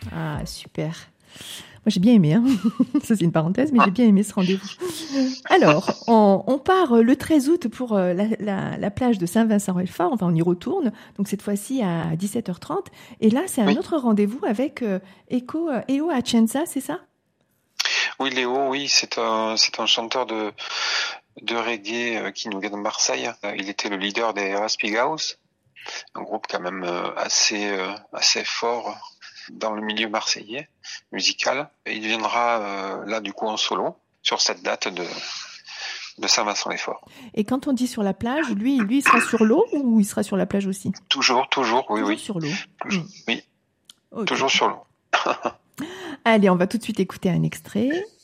Ah, super. Moi, j'ai bien aimé. Hein. Ça, c'est une parenthèse, mais j'ai bien aimé ce rendez-vous. Alors, on part le 13 août pour la plage de Saint-Vincent-Rochefort. Enfin, on y retourne. Donc, cette fois-ci à 17h30. Et là, c'est un Oui, autre rendez-vous avec Eo Atienza, c'est ça? oui, Léo, oui, c'est un chanteur de reggae qui nous vient de Marseille. Il était le leader des Raspighouse, un groupe quand même assez fort dans le milieu marseillais musical. Et il viendra là du coup en solo sur cette date de Saint-Vincent-les-Forts. Et quand on dit sur la plage, lui, il sera sur l'eau ou il sera sur la plage aussi? Toujours, oui, Toujours oui, sur l'eau. Hmm. oui, Ok. toujours sur l'eau. Allez, on va tout de suite écouter un extrait.